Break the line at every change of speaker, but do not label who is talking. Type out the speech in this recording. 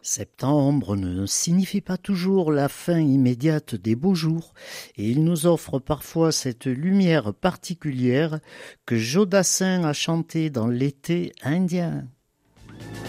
Septembre ne signifie pas toujours la fin immédiate des beaux jours, et il nous offre parfois cette lumière particulière que Jodassin a chantée dans l'été indien.